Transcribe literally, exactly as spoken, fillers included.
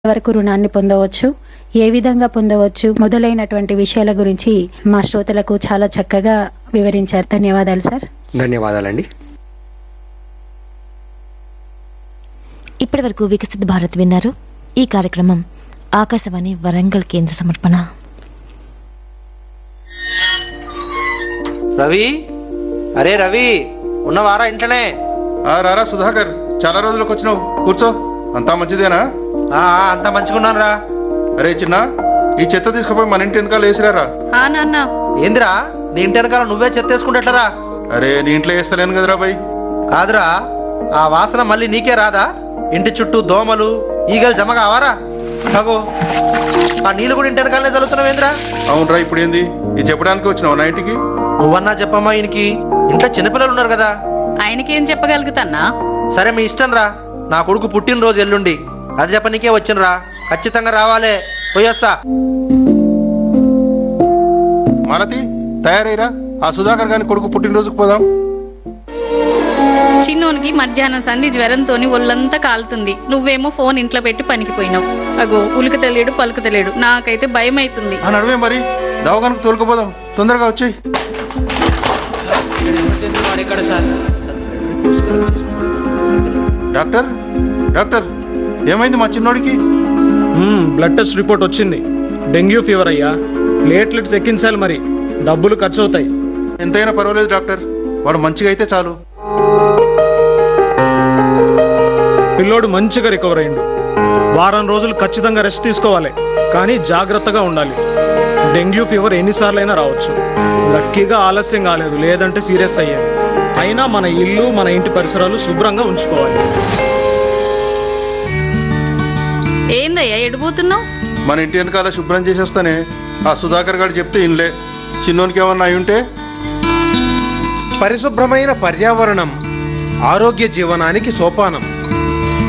వరకు రుణాన్ని పొందవచ్చు, ఏ విధంగా పొందవచ్చు మొదలైనటువంటి విషయాల గురించి మా శ్రోతలకు చాలా చక్కగా వివరించారు. ధన్యవాదాలు సార్. ధన్యవాదాలండి. ఇప్పటి వరకు వికసిత్ భారత్ విన్నారు. ఈ కార్యక్రమం ఆకాశవాణి వరంగల్ కేంద్ర సమర్పణ. రవి, అరే రవి, ఉన్నవారా ఇంట్లోనే? రారా సుధాకర్, చాలా రోజులకు వచ్చినావు, కూర్చో. అంతా మంచిదేనా? అంతా మంచిగున్నాను రా. అరే చిన్న, ఈ చెత్త తీసుకుపోయి మన ఇంటి వెనకాల వేసిరారా. నాన్న ఏందిరా, నీ ఇంటి వెనకాల నువ్వే చెత్త వేసుకుంటట్లరా? అరే నీ ఇంట్లో వేస్తలేను కదరా బాయ్. కాదురా, ఆ వాసన మళ్ళీ నీకే రాదా? ఇంటి చుట్టూ దోమలు ఈగలు జమ కావారా? అగో ఆ నీళ్ళు కూడా ఇంటి వెనకాలనే చదువుతున్నావేంద్రా? అవునరా, ఇప్పుడు ఏంది ఇది చెప్పడానికి వచ్చినావు నా ఇంటికి? నువ్వన్నా చెప్పమ్మా, ఈయనకి ఇంట్లో చిన్నపిల్లలు ఉన్నారు కదా. ఆయనకేం చెప్పగలుగుతాన్నా? సరే మీ ఇష్టం రా. నా కొడుకు పుట్టినరోజు ఎల్లుండి, అది చెప్పనీకే వచ్చినరా. ఖచ్చితంగా రావాలే. పోయేస్తా. మాలతి, తయారైరా, ఆ సుధాకర్ గారి కొడుకు పుట్టినరోజుకు పోదాం. చిన్నోనికి మధ్యాహ్నం సంధి జ్వరంతోని ఒళ్ళంతా కాలుతుంది. నువ్వేమో ఫోన్ ఇంట్లో పెట్టి పనికిపోయినావు. అగో ఉలుకు తెలియడు పలుకు తెలియడు. నాకైతే భయం అవుతుంది. ఆ నడువే మరి, దవాఖానకు తోలుకుపోదాం. తొందరగా వచ్చేయి. డాక్టర్ డాక్టర్ ఏమైంది మా చిన్నోడికి? బ్లడ్ టెస్ట్ రిపోర్ట్ వచ్చింది. డెంగ్యూ ఫీవర్ అయ్యా. ప్లేట్లెట్స్ ఎక్కించాలి, మరి డబ్బులు ఖర్చు అవుతాయి. ఎంతైనా పర్వాలేదు డాక్టర్, వాడు మంచిగా అయితే చాలు. పిల్లోడు మంచిగా రికవర్ అయ్యిండు. వారం రోజులు ఖచ్చితంగా రెస్ట్ తీసుకోవాలి, కానీ జాగ్రత్తగా ఉండాలి. డెంగ్యూ ఫీవర్ ఎన్నిసార్లైనా రావచ్చు. లక్కీగా ఆలస్యం కాలేదు, లేదంటే సీరియస్ అయ్యేది. అయినా మన ఇల్లు మన ఇంటి పరిసరాలు శుభ్రంగా ఉంచుకోవాలి. ఏందయ్యా ఎడిపోతున్నావు? మన ఇంటి వెనకాల శుభ్రం చేసేస్తానే. ఆ సుధాకర్ గారు చెప్తే ఇన్లే. చిన్నోనికి ఏమన్నా అయి ఉంటే? పరిశుభ్రమైన పర్యావరణం ఆరోగ్య జీవనానికి సోపానం.